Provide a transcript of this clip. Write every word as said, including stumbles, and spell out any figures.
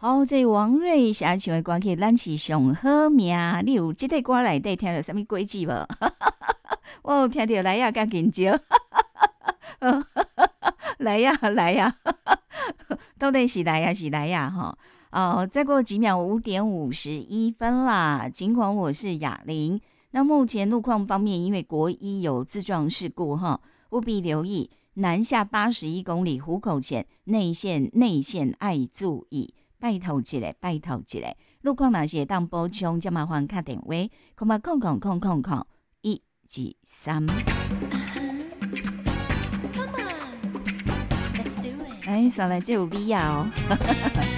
好，这王瑞霞唱的歌曲，咱是上好命。你有这个歌内底听到什么轨迹无？我有听到来呀，甲紧招，来呀来呀，到底是来呀是来呀哈？哦，再过几秒，五点五十一分啦。尽管我是雅玲，那目前路况方面，因为国一有自撞事故哈，务必留意南下八十一公里湖口前内线内线爱注意。拜托一下，拜托一下，路况若是会当补充，就麻烦打电话，空八空空空空空一二三。哎，上来这有李亚哦。